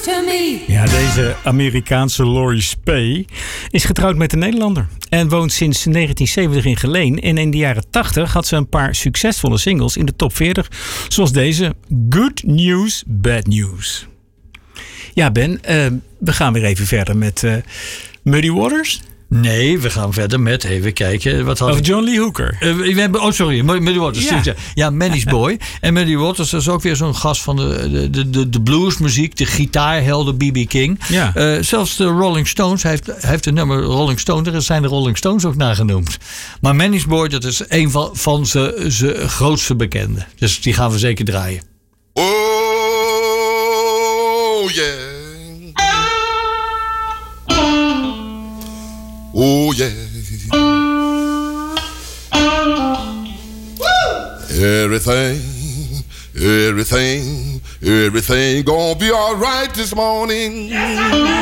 to me. Ja, deze Amerikaanse Laurie Spey is getrouwd met een Nederlander. En woont sinds 1970 in Geleen. En in de jaren 80 had ze een paar succesvolle singles in de top 40. Zoals deze Good News, Bad News. Ja, Ben, we gaan weer even verder met Muddy Waters. Nee, we gaan verder met, even kijken. Of John Lee Hooker. We hebben, sorry, Muddy Waters. Ja, Manny's Boy. En Muddy Waters is ook weer zo'n gast van de bluesmuziek, de gitaarhelden B.B. King. Ja. Zelfs de Rolling Stones, hij heeft het nummer Rolling Stone, daar zijn de Rolling Stones ook nagenoemd. Maar Manny's Boy, dat is een van zijn grootste bekenden. Dus die gaan we zeker draaien. Oh, yeah. Oh yeah. Everything gonna be all right this morning.